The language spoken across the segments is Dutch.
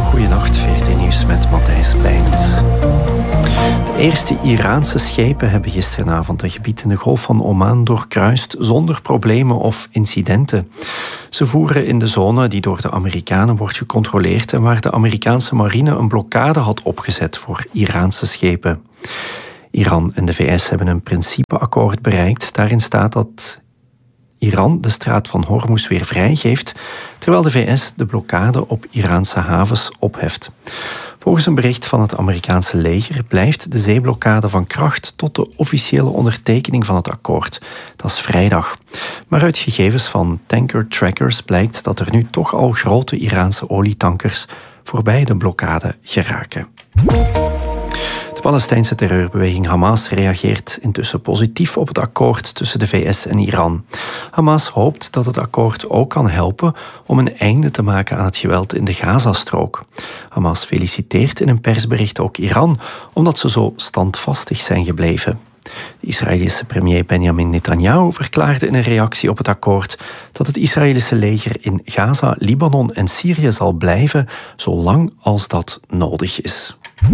Goedenacht, VRT Nieuws met Matthijs Bijns. De eerste Iraanse schepen hebben gisteravond een gebied in de Golf van Oman doorkruist zonder problemen of incidenten. Ze voeren in de zone die door de Amerikanen wordt gecontroleerd en waar de Amerikaanse marine een blokkade had opgezet voor Iraanse schepen. Iran en de VS hebben een principeakkoord bereikt. Daarin staat dat Iran de straat van Hormuz weer vrijgeeft, terwijl de VS de blokkade op Iraanse havens opheft. Volgens een bericht van het Amerikaanse leger blijft de zeeblokkade van kracht tot de officiële ondertekening van het akkoord. Dat is vrijdag. Maar uit gegevens van tanker trackers blijkt dat er nu toch al grote Iraanse olietankers voorbij de blokkade geraken. De Palestijnse terreurbeweging Hamas reageert intussen positief op het akkoord tussen de VS en Iran. Hamas hoopt dat het akkoord ook kan helpen om een einde te maken aan het geweld in de Gazastrook. Hamas feliciteert in een persbericht ook Iran omdat ze zo standvastig zijn gebleven. De Israëlische premier Benjamin Netanyahu verklaarde in een reactie op het akkoord dat het Israëlische leger in Gaza, Libanon en Syrië zal blijven zolang als dat nodig is.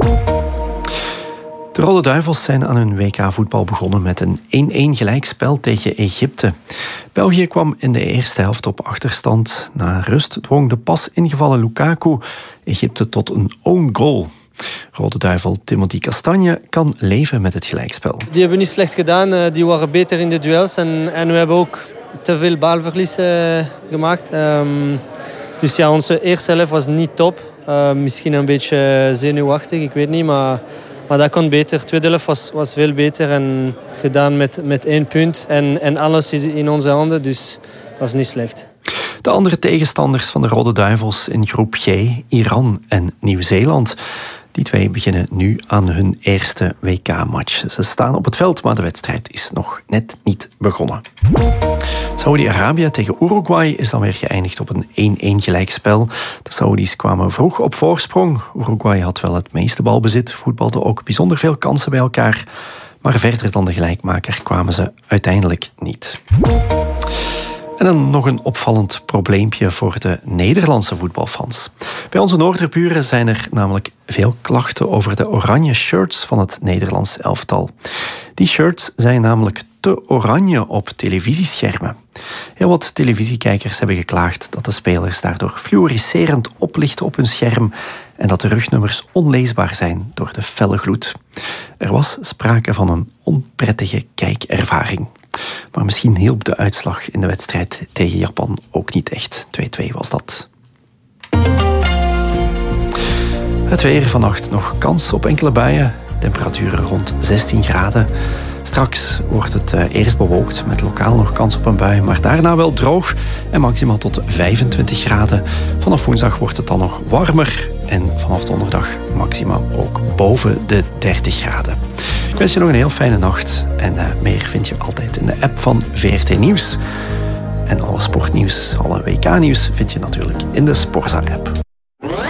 De Rode Duivels zijn aan hun WK-voetbal begonnen met een 1-1 gelijkspel tegen Egypte. België kwam in de eerste helft op achterstand. Na rust dwong de pas ingevallen Lukaku Egypte tot een own goal. Rode Duivel Timothy Castagne kan leven met het gelijkspel. Die hebben niet slecht gedaan, die waren beter in de duels en we hebben ook te veel balverlies gemaakt. Dus ja, onze eerste helft was niet top. Misschien een beetje zenuwachtig, ik weet niet, maar dat kon beter. De tweede helft was veel beter en gedaan met 1 punt. En alles is in onze handen, dus dat is niet slecht. De andere tegenstanders van de Rode Duivels in groep G, Iran en Nieuw-Zeeland. Die twee beginnen nu aan hun eerste WK-match. Ze staan op het veld, maar de wedstrijd is nog net niet begonnen. Saudi-Arabië tegen Uruguay is dan weer geëindigd op een 1-1 gelijkspel. De Saudis kwamen vroeg op voorsprong. Uruguay had wel het meeste balbezit, voetbalde ook bijzonder veel kansen bij elkaar. Maar verder dan de gelijkmaker kwamen ze uiteindelijk niet. En dan nog een opvallend probleempje voor de Nederlandse voetbalfans. Bij onze noorderburen zijn er namelijk veel klachten over de oranje shirts van het Nederlands elftal. Die shirts zijn namelijk te oranje op televisieschermen. Heel wat televisiekijkers hebben geklaagd dat de spelers daardoor fluoriserend oplichten op hun scherm en dat de rugnummers onleesbaar zijn door de felle gloed. Er was sprake van een onprettige kijkervaring. Maar misschien hielp de uitslag in de wedstrijd tegen Japan ook niet echt. 2-2 was dat. Het weer vannacht nog kans op enkele buien. Temperaturen rond 16 graden. Straks wordt het eerst bewolkt met lokaal nog kans op een bui, maar daarna wel droog en maximaal tot 25 graden. Vanaf woensdag wordt het dan nog warmer en vanaf donderdag maximaal ook boven de 30 graden. Ik wens je nog een heel fijne nacht en meer vind je altijd in de app van VRT Nieuws. En alle sportnieuws, alle WK-nieuws vind je natuurlijk in de Sporza-app.